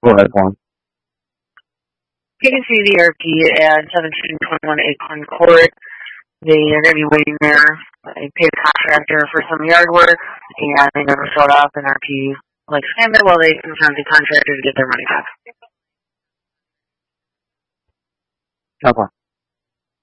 Go ahead, Juan. PNC DRP at 1721 Acorn Court. They are going to be waiting there. I paid a contractor for some yard work, and they never showed up, and RP stand there while they confront the contractor to get their money back. Okay.